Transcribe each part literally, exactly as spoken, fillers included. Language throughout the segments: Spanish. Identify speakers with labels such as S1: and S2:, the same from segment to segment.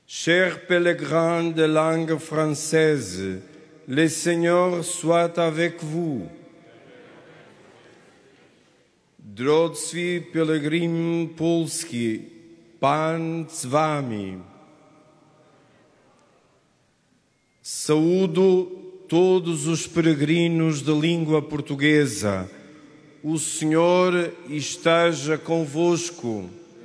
S1: Chers pèlerins de langue française, le Seigneur soit avec vous. Drodzy pielgrim polski, Pan z wami. Saúdo todos os peregrinos de língua portuguesa. O Senhor esteja convosco.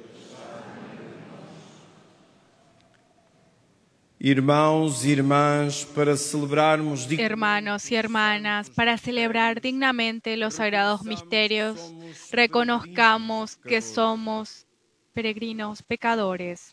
S1: Irmãos e irmãs, para celebrarmos
S2: Hermanos y hermanas, para celebrar dignamente los sagrados misterios, reconozcamos que somos peregrinos pecadores.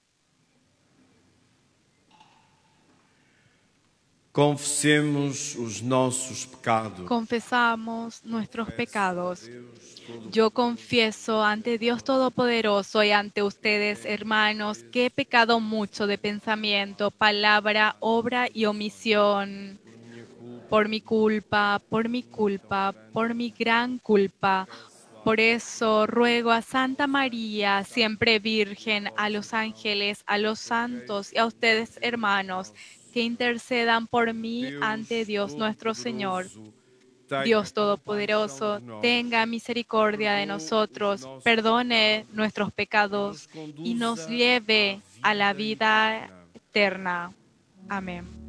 S1: Confessemos os nossos pecados.
S2: Confesamos nuestros pecados. Yo confieso ante Dios Todopoderoso y ante ustedes, hermanos, que he pecado mucho de pensamiento, palabra, obra y omisión. Por mi culpa, por mi culpa, por mi gran culpa. Por eso ruego a Santa María, siempre Virgen, a los ángeles, a los santos y a ustedes, hermanos, que intercedan por mí ante Dios nuestro Señor. Dios Todopoderoso, tenga misericordia de nosotros, perdone nuestros pecados y nos lleve a la vida eterna. Amén.